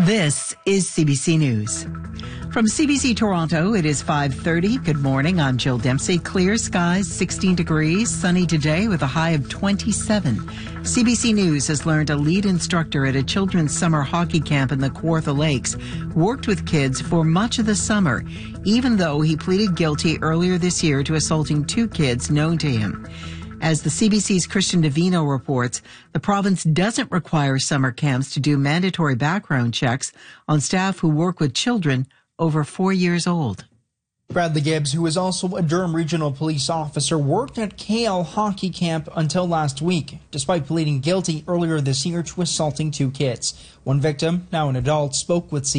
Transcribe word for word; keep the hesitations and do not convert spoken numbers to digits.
This is C B C News. From C B C Toronto, it is five thirty. Good morning. I'm Jill Dempsey. Clear skies, sixteen degrees, sunny today with a high of twenty-seven. C B C News has learned a lead instructor at a children's summer hockey camp in the Kawartha Lakes worked with kids for much of the summer, even though he pleaded guilty earlier this year to assaulting two kids known to him. As the C B C's Christian Davino reports, the province doesn't require summer camps to do mandatory background checks on staff who work with children over four years old. Bradley Gibbs, who is also a Durham Regional Police officer, worked at K L Hockey Camp until last week, despite pleading guilty earlier this year to assaulting two kids. One victim, now an adult, spoke with C B C.